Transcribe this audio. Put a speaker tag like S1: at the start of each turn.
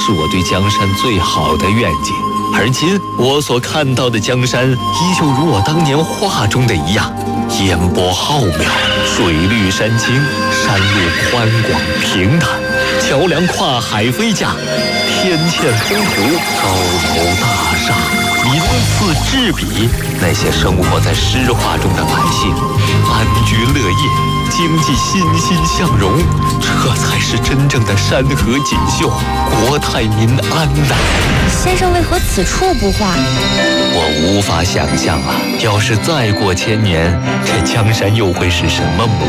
S1: 是我对江山最好的愿景。而今我所看到的江山，依旧如我当年画中的一样，烟波浩渺，水绿山青，山路宽广平坦，桥梁跨海飞架，天堑通途，高楼大厦，鳞次栉比。那些生活在诗画中的百姓，安居乐业，经济欣欣向荣，这才是真正的山河锦绣，国泰民安呐！
S2: 先生为何此处不画？
S1: 我无法想象啊，要是再过1000年，这江山又会是什么模